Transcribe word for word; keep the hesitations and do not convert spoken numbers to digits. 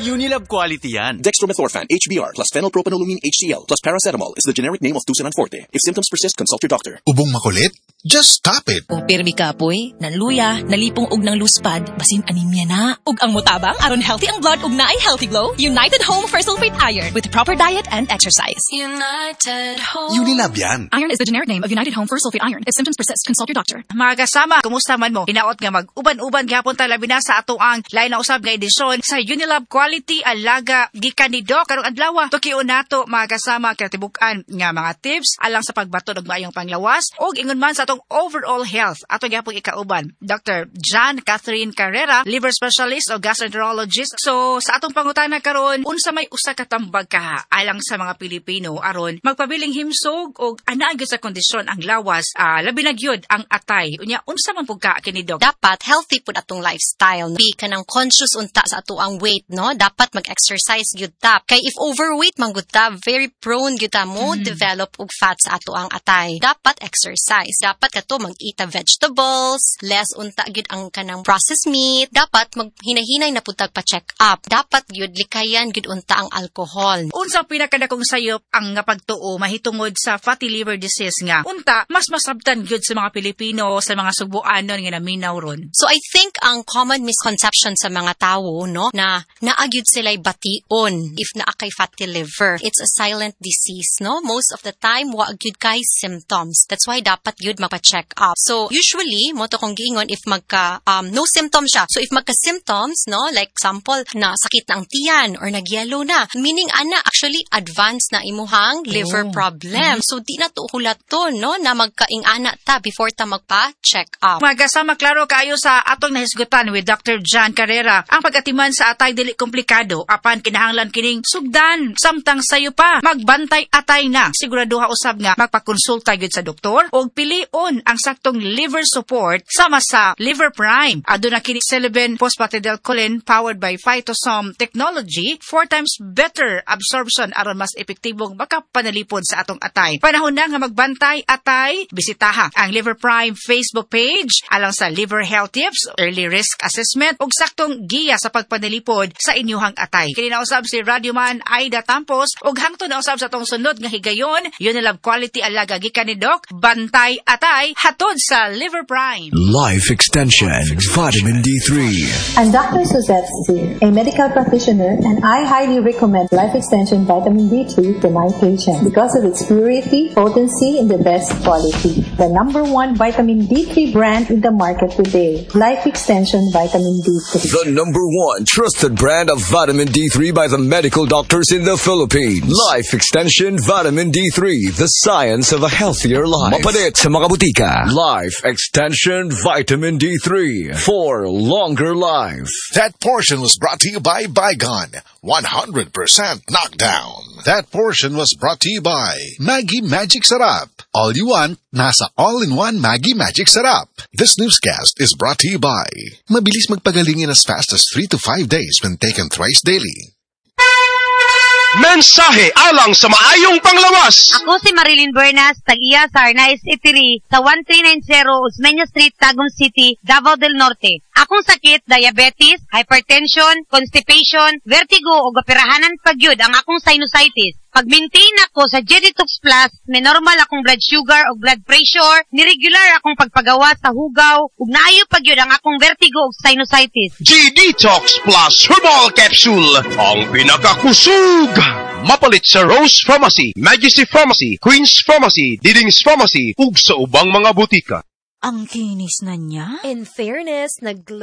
Unilab quality yan. Dextromethorphan H B R plus phenylpropanolamine H C L plus paracetamol is the generic name of Tusinan Forte. If symptoms persist, consult your doctor. Ubong makulit? Just stop it. Kung pirmi kapoy, nanluya, nalipong og ng luspad, basin anemia na. Ug ang mutabang, aron healthy ang blood ug na ay healthy glow, United Home for Sulfate Iron with proper diet and exercise. United Home. Unilab yan. Iron is the generic name of United Home for Sulfate Iron. If symptoms persist, consult your doctor. Mga kasama, kumusta man mo? Hinaot nga mag-uban-uban gapon ta labi na sa ato ang lain na usab nga edisyon sa Unilab Quality Alaga gikan ni Doc karong adlaw. Tukion nato mga kasama katibuk-an nga mga tips alang sa pagbato og maayong panglawas ug ingon man sa atong overall health. Ato gyapon ikauban Doctor John Catherine Carrera, liver specialist o gastroenterologist. So sa atong pangutana karon, unsa may usa ka tambag ka alang sa mga Pilipino aron magpabiling himsog og anaa gyud sa kondisyon ang lawas, uh, labi na gyud ang atay. Unya unsa man pud ka kini Doc? Dapat healthy pud atong lifestyle. Be kanang conscious unta sa ato ang weight, no? Dapat mag-exercise gyud ta. Kay if overweight man gyud ta, very prone gyud ta mo mm. develop og fat sa ato ang atay. Dapat exercise. Dapat kato mag-eat vegetables, less unta gyud ang kanang processed meat. Dapat maghinahinay na pud tag pa-check up. Dapat gyud likayan gyud unta ang alcohol. Unsa pinakadakong sayop ang nga pagtuo mahitungod sa fatty liver disease nga? Unta mas masabtan gyud sa mga Pilipino, sa mga Subuanon nga naminaw ron. So I think ang common misconception sa mga tao, no, na naagyud sila'y bation if naa kay fatty liver. It's a silent disease, no? Most of the time wa gyud kay symptoms. That's why dapat gyud magpa-check up. So usually mo to kung giingon if magka um no symptoms siya. So if magka symptoms, no, like example na sakit na ang tiyan or nagyelo na, meaning ana actually advanced na imuhang liver oh. problem. Mm-hmm. So di na to hulaton, no, na magkaing-ana ta before ta magpa-check up. Mga kasama, klaro kaayo sa atong nahisgutan with Doctor John Carrera. Ang pag-atiman sa atay dili komplikado, apan kinahanglan kining sugdan samtang sayo pa magbantay atay na. Siguraduha usab nga magpakonsulta gyud sa doktor og pilion ang saktong liver support sama sa Liver Prime. Aduna kini Celeben Phosphatidylcholine powered by Phytosome technology, four times better absorption aron mas epektibong makapanalipod sa atong atay. Panahon na nga magbantay atay, bisitaha ang Liver Prime Facebook page alang sa liver health tips, early risk assessment ug saktong giya sa pagpanalipod sa inyuhang atay. Kini na usab si Radioman Aida Tampos ug hangtod na usab sa tong sunod nga higayon, Unilab Quality Alaga gikan ni Doc, bantay atay hatod sa Liver Prime. Life Extension Vitamin D three. I'm Doctor Suzette C, a medical practitioner, and I highly recommend Life Extension Vitamin D three to my patients because of its purity, potency, and the best quality. The number one vitamin D three brand in the market today, Life Extension Vitamin D three. The number one trusted brand of vitamin D three by the medical doctors in the Philippines. Life Extension Vitamin D three, the science of a healthier life. Mapalit sa mga butika. Life Extension Vitamin D three for longer life. That portion was brought to you by Bygone, one hundred percent knockdown. That portion was brought to you by Maggie Magic Sarap. All you want, nasa all-in-one Maggie Magic Sarap. This newscast is brought to you by Mabilis magpagaling in as fast as three to five days when taken thrice daily. Mensahe alang sa maayong panglawas. Ako si Marilyn Buenas, tag-iya sa Arnaiz Eatery sa one three nine zero Osmeña Street, Tagum City, Davao del Norte. Akong sakit, diabetes, hypertension, constipation, vertigo o operahanan pagyud ang akong sinusitis. Pag-maintain ako sa G-Detox Plus, may normal akong blood sugar o blood pressure, ni-regular akong pagpagawa sa hugaw, ug naayo pagyud ang akong vertigo o sinusitis. G-Detox Plus Herbal Capsule, ang pinakakusog! Mapalit sa Rose Pharmacy, Majesty Pharmacy, Queen's Pharmacy, Diding's Pharmacy, ug sa ubang mga butika. Ang kinis na niya? In fairness, nag